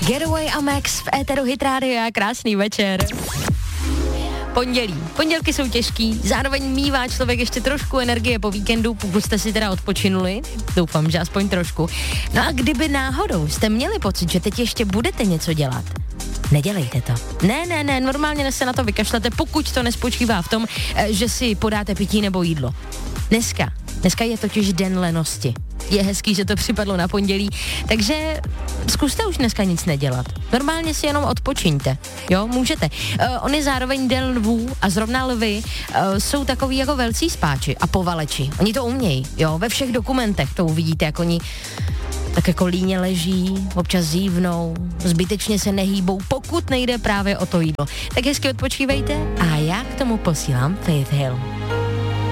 Getaway a Max v éteru Hit Radio a krásný večer. Pondělky jsou těžký, zároveň mívá člověk ještě trošku energie po víkendu, pokud jste si teda odpočinuli, doufám, že aspoň trošku. No a kdyby náhodou jste měli pocit, že teď ještě budete něco dělat, nedělejte to. Ne, normálně se na to vykašlete, pokud to nespočívá v tom, že si podáte pití nebo jídlo. Dneska je totiž den lenosti. Je hezký, že to připadlo na pondělí, takže zkuste už dneska nic nedělat. Normálně si jenom odpočiňte, jo, můžete. On je zároveň den lvů a zrovna lvy jsou takový jako velcí spáči a povaleči. Oni to umějí, jo, ve všech dokumentech to uvidíte, jak oni tak jako líně leží, občas zívnou, zbytečně se nehýbou, pokud nejde právě o to jídlo. Tak hezky odpočívejte a já k tomu posílám Faith Hill.